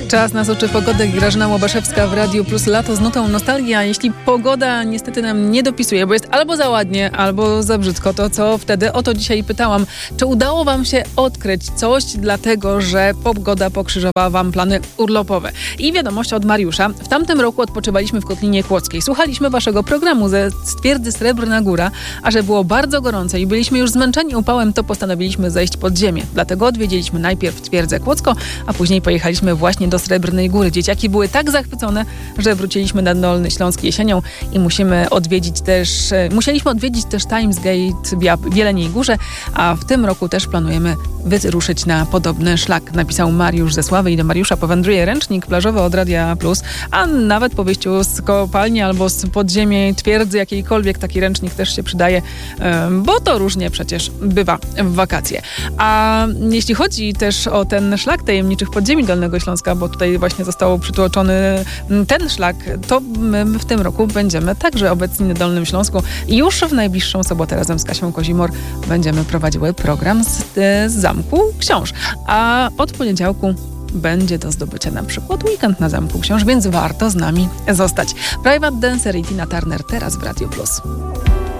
Czas nas uczy pogodę. Grażyna Łobaszewska w Radiu Plus. Lato z nutą nostalgii, a jeśli pogoda niestety nam nie dopisuje, bo jest albo za ładnie, albo za brzydko, to co wtedy? O to dzisiaj pytałam. Czy udało wam się odkryć coś, dlatego że pogoda pokrzyżowała wam plany urlopowe? I wiadomość od Mariusza. W tamtym roku odpoczywaliśmy w Kotlinie Kłodzkiej. Słuchaliśmy waszego programu ze twierdzy Srebrna Góra, a że było bardzo gorąco i byliśmy już zmęczeni upałem, to postanowiliśmy zejść pod ziemię. Dlatego odwiedziliśmy najpierw twierdzę Kłodzko, a później pojechaliśmy właśnie do Srebrnej Góry. Dzieciaki były tak zachwycone, że wróciliśmy na Dolny Śląsk jesienią i musieliśmy odwiedzić też Times Gate w Jeleniej Górze, a w tym roku też planujemy wyruszyć na podobny szlak. Napisał Mariusz ze Sławy i do Mariusza powędruje ręcznik plażowy od Radia Plus, a nawet po wyjściu z kopalni albo z podziemi twierdzy jakiejkolwiek taki ręcznik też się przydaje, bo to różnie przecież bywa w wakacje. A jeśli chodzi też o ten szlak tajemniczych podziemi Dolnego Śląska, bo tutaj właśnie został przytłoczony ten szlak, to my w tym roku będziemy także obecni na Dolnym Śląsku i już w najbliższą sobotę razem z Kasią Kozimor będziemy prowadziły program z Zamku Książ. A od poniedziałku będzie do zdobycia na przykład weekend na Zamku Książ, więc warto z nami zostać. Private Dancer i Tina Turner teraz w Radio Plus.